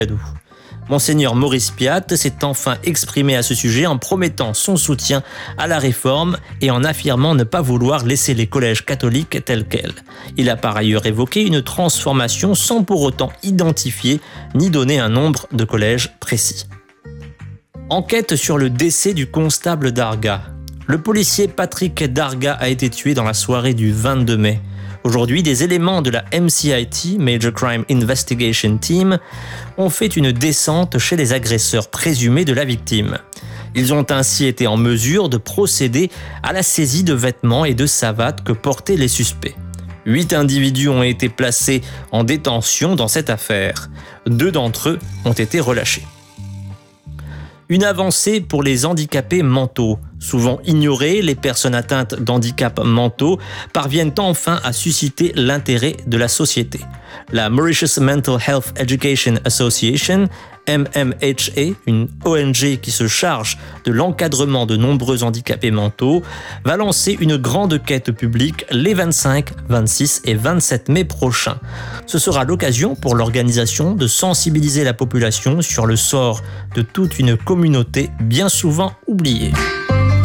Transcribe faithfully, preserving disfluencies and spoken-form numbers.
Monseigneur Maurice Piat s'est enfin exprimé à ce sujet en promettant son soutien à la réforme et en affirmant ne pas vouloir laisser les collèges catholiques tels quels. Il a par ailleurs évoqué une transformation sans pour autant identifier ni donner un nombre de collèges précis. Enquête sur le décès du constable Darga. Le policier Patrick Darga a été tué dans la soirée du vingt-deux mai. Aujourd'hui, des éléments de la M C I T, Major Crime Investigation Team, ont fait une descente chez les agresseurs présumés de la victime. Ils ont ainsi été en mesure de procéder à la saisie de vêtements et de savates que portaient les suspects. Huit individus ont été placés en détention dans cette affaire. Deux d'entre eux ont été relâchés. Une avancée pour les handicapés mentaux. Souvent ignorés, les personnes atteintes d'handicaps mentaux parviennent enfin à susciter l'intérêt de la société. La Mauritius Mental Health Education Association, M M H A, une O N G qui se charge de l'encadrement de nombreux handicapés mentaux, va lancer une grande quête publique les vingt-cinq, vingt-six et vingt-sept mai prochains. Ce sera l'occasion pour l'organisation de sensibiliser la population sur le sort de toute une communauté bien souvent oubliée.